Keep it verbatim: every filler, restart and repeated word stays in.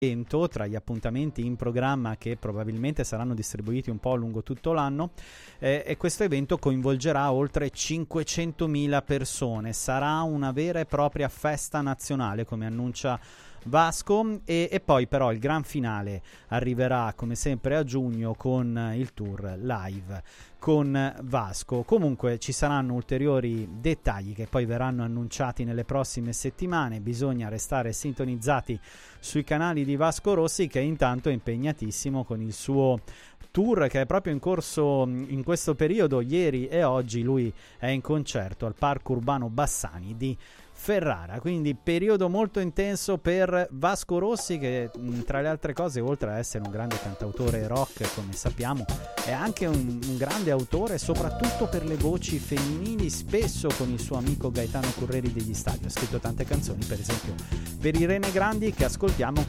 tra gli appuntamenti in programma, che probabilmente saranno distribuiti un po' lungo tutto l'anno, eh, e questo evento coinvolgerà oltre cinquecentomila persone. Sarà una vera e propria festa nazionale, come annuncia Vasco, e, e poi però il gran finale arriverà come sempre a giugno con il tour live con Vasco. Comunque ci saranno ulteriori dettagli che poi verranno annunciati nelle prossime settimane. Bisogna restare sintonizzati sui canali di Vasco Rossi, che intanto è impegnatissimo con il suo tour che è proprio in corso in questo periodo. Ieri e oggi lui è in concerto al Parco Urbano Bassani di Ferrara, quindi periodo molto intenso per Vasco Rossi, che tra le altre cose, oltre a essere un grande cantautore rock, come sappiamo, è anche un, un grande autore soprattutto per le voci femminili, spesso con il suo amico Gaetano Curreri degli Stadio. Ha scritto tante canzoni, per esempio per Irene Grandi, che ascoltiamo